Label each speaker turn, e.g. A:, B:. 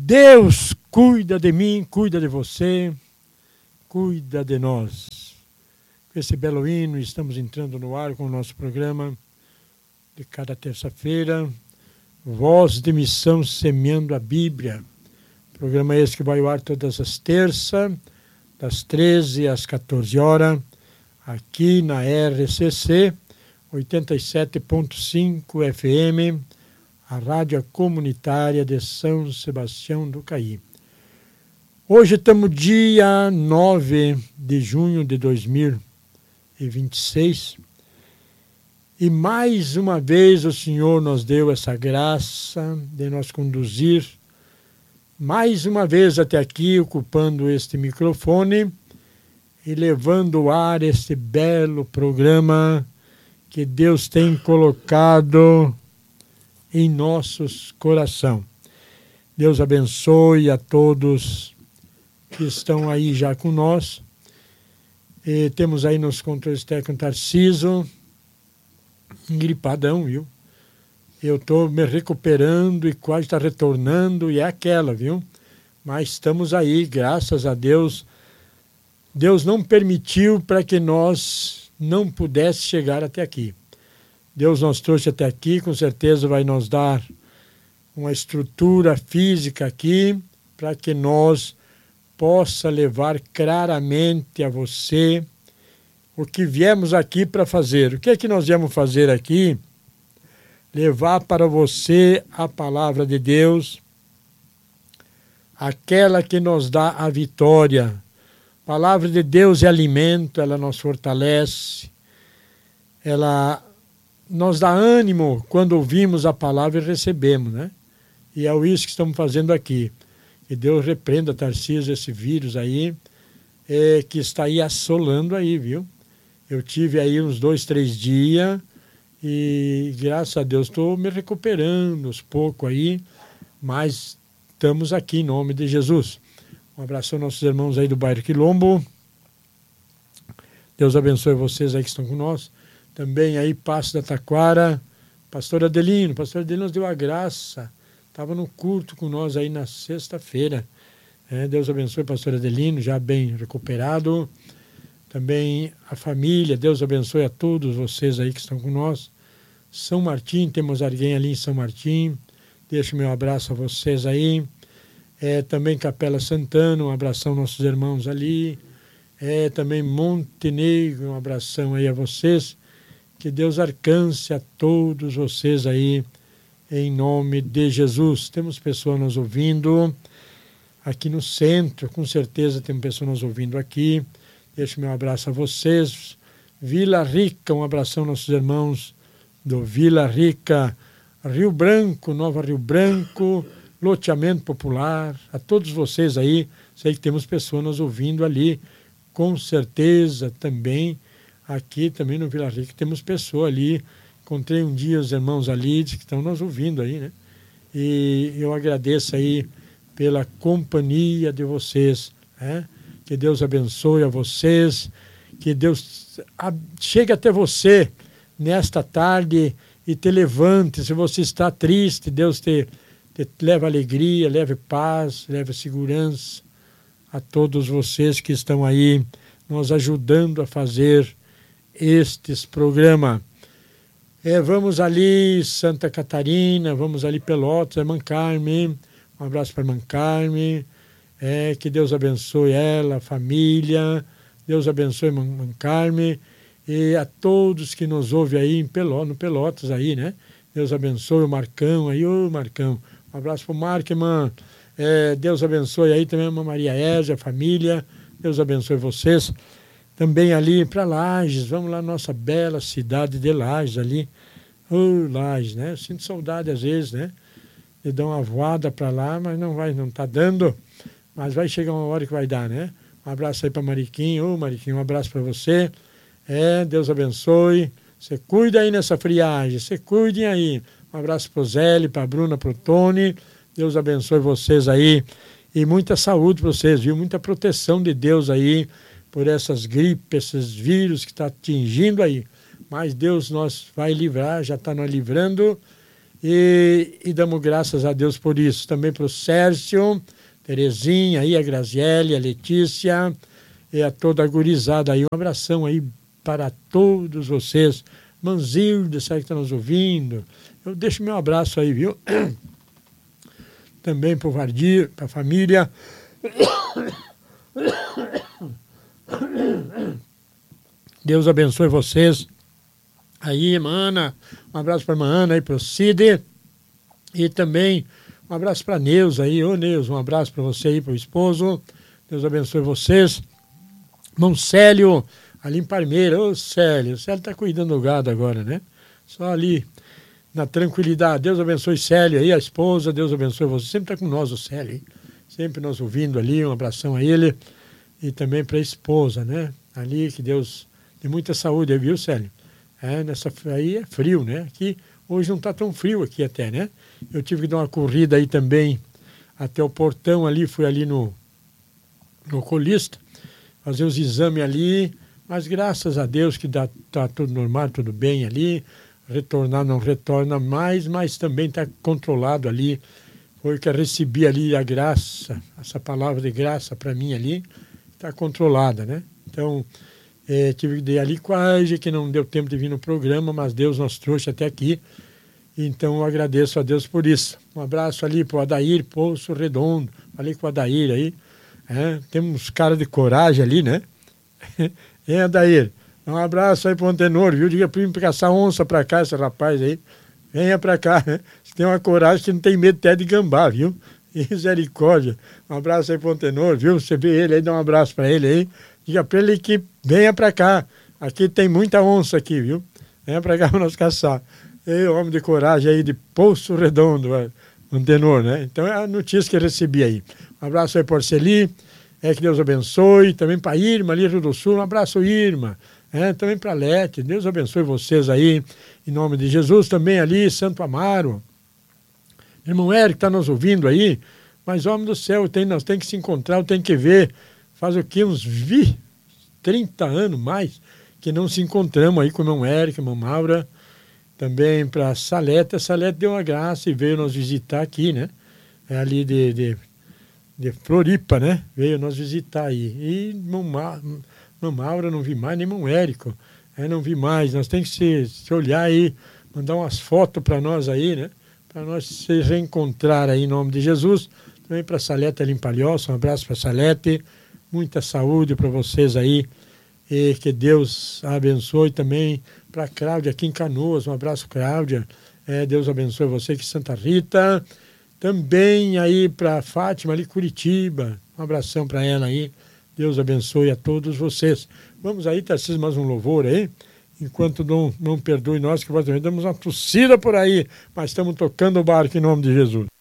A: Deus cuida de mim, cuida de você, cuida de nós. Com esse belo hino, estamos entrando no ar com o nosso programa de cada terça-feira, Voz de Missão Semeando a Bíblia. Programa esse que vai ao ar todas as terças, das 13 às 14 horas, aqui na RCC 87.5 FM, a rádio comunitária de São Sebastião do Caí. Hoje estamos dia 9 de junho de 2026 e mais uma vez o Senhor nos deu essa graça de nos conduzir mais uma vez até aqui, ocupando este microfone e levando ao ar este belo programa que Deus tem colocado em nossos corações. Deus abençoe a todos que estão aí já com nós. E temos aí nos controles técnicos Tarciso, gripadão, viu? Eu estou me recuperando e quase está retornando, e é aquela, viu? Mas estamos aí, graças a Deus. Deus não permitiu para que nós não pudesse chegar até aqui. Deus nos trouxe até aqui, com certeza vai nos dar uma estrutura física aqui para que nós possa levar claramente a você o que viemos aqui para fazer. O que é que nós viemos fazer aqui? Levar para você a palavra de Deus, aquela que nos dá a vitória. A palavra de Deus é alimento, ela nos fortalece, ela nos dá ânimo quando ouvimos a palavra e recebemos, né? E é isso que estamos fazendo aqui. Que Deus repreenda, Tarcísio, esse vírus aí, que está aí assolando aí, viu? Eu tive aí uns 2, 3 dias e, graças a Deus, estou me recuperando aos poucos aí, mas estamos aqui em nome de Jesus. Um abraço aos nossos irmãos aí do bairro Quilombo. Deus abençoe vocês aí que estão com nós. Também aí, Passo da Taquara, pastor Adelino nos deu a graça, estava no culto com nós aí na sexta-feira. Deus abençoe pastor Adelino, já bem recuperado. Também a família, Deus abençoe a todos vocês aí que estão com nós. São Martim, temos alguém ali em São Martim, deixo meu abraço a vocês aí. Também Capela Santana, um abração aos nossos irmãos ali. Também Montenegro, um abração aí a vocês. Que Deus alcance a todos vocês aí, em nome de Jesus. Temos pessoas nos ouvindo aqui no centro, com certeza tem pessoas nos ouvindo aqui. Deixo meu abraço a vocês. Vila Rica, um abração aos nossos irmãos do Vila Rica, Rio Branco, Nova Rio Branco, Loteamento Popular, a todos vocês aí. Sei que temos pessoas nos ouvindo ali, com certeza também. Aqui também no Vila Rica temos pessoas ali. Encontrei um dia os irmãos ali que estão nos ouvindo aí, né? E eu agradeço aí pela companhia de vocês, né? Que Deus abençoe a vocês, que Deus chegue até você nesta tarde e te levante. Se você está triste, Deus te leve alegria, leve paz, leve segurança a todos vocês que estão aí nos ajudando a fazer estes programas. Vamos ali, Santa Catarina, vamos ali Pelotas, irmã Carmen, um abraço para a irmã Carmen, que Deus abençoe ela, a família, Deus abençoe a irmã Carmen e a todos que nos ouvem aí no Pelotas aí, né? Deus abençoe o Marcão aí, ô Marcão, um abraço para o Marco, irmã, Deus abençoe aí também a irmã Maria Ésia, a família, Deus abençoe vocês. Também ali para Lages, vamos lá, nossa bela cidade de Lages ali. Lages, né? Eu sinto saudade às vezes, né? De dar uma voada para lá, mas não está dando. Mas vai chegar uma hora que vai dar, né? Um abraço aí para Mariquinho. Mariquinho, um abraço para você. Deus abençoe. Você cuida aí nessa friagem, você cuidem aí. Um abraço para o Zélio, para a Bruna, para o Tony. Deus abençoe vocês aí. E muita saúde para vocês, viu? Muita proteção de Deus aí por essas gripes, esses vírus que está atingindo aí. Mas Deus nos vai livrar, já está nos livrando. e damos graças a Deus por isso. Também para o Sérgio, Terezinha, aí, a Graziele, a Letícia e a toda a gurizada aí. Um abração aí para todos vocês. Manzilda, será que está nos ouvindo? Eu deixo meu abraço aí, viu? Também para o Vardir, para a família. Deus abençoe vocês. Aí, irmã Ana, um abraço para a irmã Ana aí, para o Cid. E também um abraço para a Neuza aí. Ô, Neuza, um abraço para você aí, para o esposo. Deus abençoe vocês. Irmão Célio, ali em Parmeira. Ô, Célio, o Célio está cuidando do gado agora, né? Só ali, na tranquilidade. Deus abençoe Célio aí, a esposa. Deus abençoe você. Sempre está com nós o Célio, hein? Sempre nos ouvindo ali. Um abração a ele. E também para a esposa, né? Ali, que Deus dê muita saúde aí, viu, Célio? Nessa aí é frio, né? Aqui, hoje não está tão frio aqui até, né? Eu tive que dar uma corrida aí também até o portão ali, fui ali no oculista, fazer os exames ali, mas graças a Deus que tá tudo normal, tudo bem ali, retornar não retorna mais, mas também está controlado ali. Foi que eu recebi ali a graça, essa palavra de graça para mim ali, está controlada, né? Então, tive que ir ali quase que não deu tempo de vir no programa, mas Deus nos trouxe até aqui. Então, eu agradeço a Deus por isso. Um abraço ali para o Adair Poço Redondo. Falei com o Adair aí. Tem uns caras de coragem ali, né? Adair, um abraço aí para o Antenor, viu? Diga para ele caçar onça para cá, esse rapaz aí. Venha para cá, né? Você tem uma coragem que não tem medo até de gambá, viu? Misericórdia. Um abraço aí para o Antenor, viu? Você vê ele aí, dá um abraço para ele aí. Diga para ele que venha para cá. Aqui tem muita onça aqui, viu? Venha para cá para nós caçar. E homem de coragem aí de Poço Redondo, Antenor, né? Então é a notícia que eu recebi aí. Um abraço aí para Orceli. Que Deus abençoe. Também para Irma, ali Rio do Sul. Um abraço, Irma. Também para Lete. Deus abençoe vocês aí. Em nome de Jesus. Também ali, Santo Amaro. Irmão Eric está nos ouvindo aí. Mas, homem do céu, nós temos que se encontrar, tem que ver. Faz o quê? Uns 30 anos mais que não se encontramos aí com o irmão Eric, irmão Maura. Também para a Salete. A Salete deu uma graça e veio nos visitar aqui, né? Ali de Floripa, né? Veio nos visitar aí. E irmão Maura não vi mais, nem irmão Érico. Não vi mais. Nós temos que se olhar aí, mandar umas fotos para nós aí, né? Para nós se reencontrar aí em nome de Jesus. Também para a Salete ali em Palhoça. Um abraço para a Salete. Muita saúde para vocês aí. E que Deus abençoe também para a Cláudia aqui em Canoas. Um abraço, Cláudia. Deus abençoe você aqui em Santa Rita. Também aí para a Fátima ali em Curitiba. Um abração para ela aí. Deus abençoe a todos vocês. Vamos aí, Tarcísio, mais um louvor aí. Enquanto não perdoe nós, que nós também damos uma tossida por aí. Mas estamos tocando o barco em nome de Jesus.